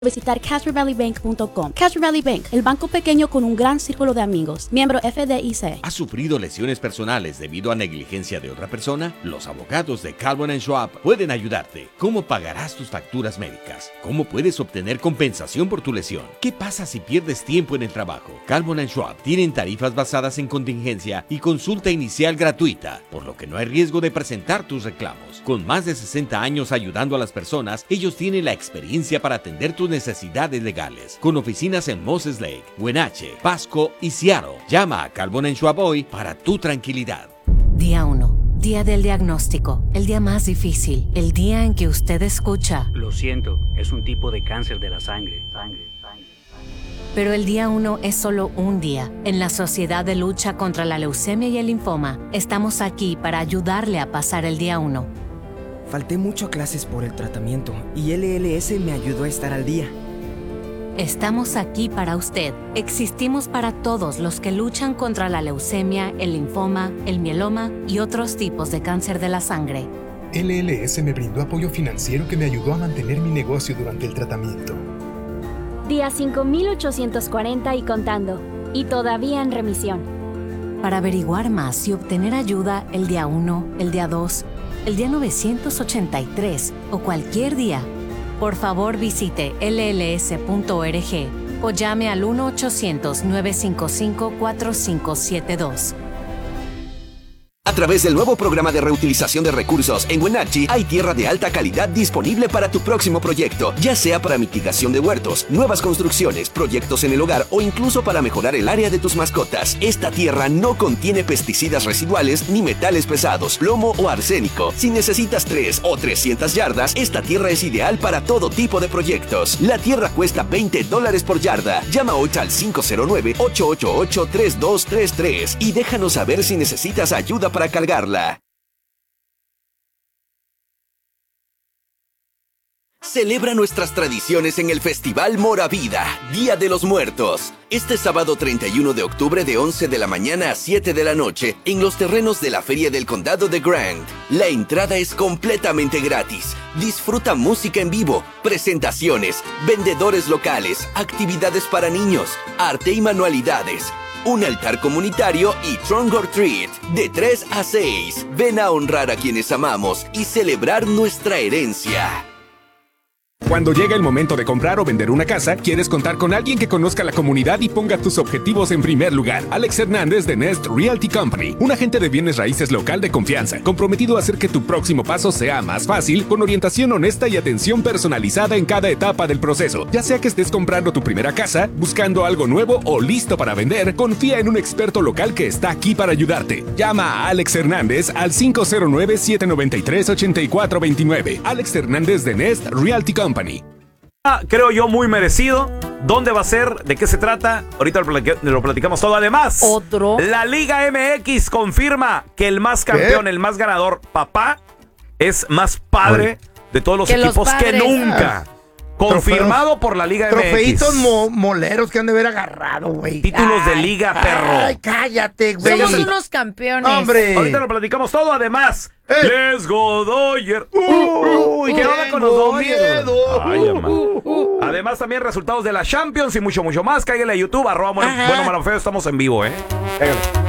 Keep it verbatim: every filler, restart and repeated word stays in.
Visitar Castro Valley Bank punto com. Castro Valley Bank, el banco pequeño con un gran círculo de amigos. Miembro F D I C. ¿Has sufrido lesiones personales debido a negligencia de otra persona? Los abogados de Calvin and Schwab pueden ayudarte. ¿Cómo pagarás tus facturas médicas? ¿Cómo puedes obtener compensación por tu lesión? ¿Qué pasa si pierdes tiempo en el trabajo? Calvin and Schwab tienen tarifas basadas en contingencia y consulta inicial gratuita, por lo que no hay riesgo de presentar tus reclamos. Con más de sesenta años ayudando a las personas, ellos tienen la experiencia para atender tus necesidades legales, con oficinas en Moses Lake, Wenatchee, Pasco y Seattle. Llama a Calvin and Schwab hoy para tu tranquilidad. Día uno. Día del diagnóstico. El día más difícil. El día en que usted escucha: lo siento, es un tipo de cáncer de la sangre. Sangre, sangre, sangre. Pero el día uno es solo un día. En la Sociedad de Lucha contra la Leucemia y el Linfoma, estamos aquí para ayudarle a pasar el día uno. Falté mucho a clases por el tratamiento y L L S me ayudó a estar al día. Estamos aquí para usted. Existimos para todos los que luchan contra la leucemia, el linfoma, el mieloma y otros tipos de cáncer de la sangre. L L S me brindó apoyo financiero que me ayudó a mantener mi negocio durante el tratamiento. Día cinco mil ochocientos cuarenta y contando, y todavía en remisión. Para averiguar más y obtener ayuda el día uno, el día dos, el día novecientos ochenta y tres o cualquier día, por favor visite L L S punto org o llame al uno ochocientos, nueve cinco cinco, cuatro cinco siete dos. A través del nuevo programa de reutilización de recursos en Wenatchee hay tierra de alta calidad disponible para tu próximo proyecto, ya sea para mitigación de huertos, nuevas construcciones, proyectos en el hogar o incluso para mejorar el área de tus mascotas. Esta tierra no contiene pesticidas residuales ni metales pesados, plomo o arsénico. Si necesitas tres o trescientas yardas, esta tierra es ideal para todo tipo de proyectos. La tierra cuesta veinte dólares por yarda. Llama hoy al cinco cero nueve, ocho ocho ocho, tres dos tres tres y déjanos saber si necesitas ayuda para cargarla. Celebra nuestras tradiciones en el Festival Moravida, Día de los Muertos. Este sábado treinta y uno de octubre de once de la mañana a siete de la noche en los terrenos de la Feria del Condado de Grant. La entrada es completamente gratis. Disfruta música en vivo, presentaciones, vendedores locales, actividades para niños, arte y manualidades, un altar comunitario y Trunk or Treat de tres a seis. Ven a honrar a quienes amamos y celebrar nuestra herencia. Cuando llega el momento de comprar o vender una casa, quieres contar con alguien que conozca la comunidad y ponga tus objetivos en primer lugar. Alex Hernández de Nest Realty Company, un agente de bienes raíces local de confianza, comprometido a hacer que tu próximo paso sea más fácil, con orientación honesta y atención personalizada en cada etapa del proceso. Ya sea que estés comprando tu primera casa, buscando algo nuevo o listo para vender, confía en un experto local que está aquí para ayudarte. Llama a Alex Hernández al cinco cero nueve, siete nueve tres, ocho cuatro dos nueve. Alex Hernández de Nest Realty Company. Creo yo muy merecido. ¿Dónde va a ser? ¿De qué se trata? Ahorita lo, platic- lo platicamos todo. Además, otro. La Liga M X confirma que el más campeón, ¿Qué? el más ganador, papá, es más padre Ay. de todos los que equipos los que nunca. Confirmado por la Liga M X. Trofeitos mo- moleros que han de haber agarrado, güey. Títulos Ay, de liga, perro. Ay, cállate, güey. Somos unos campeones. Hombre. Ahorita lo platicamos todo. Además, eh. Let's go Dodgers. Uy, ¿Qué onda con los Dodgers? Ay, ama. Además, también resultados de la Champions y mucho, mucho más. Cáigale a YouTube, arroba bueno, bueno, malo, feo. Estamos en vivo, ¿eh? Cáigale.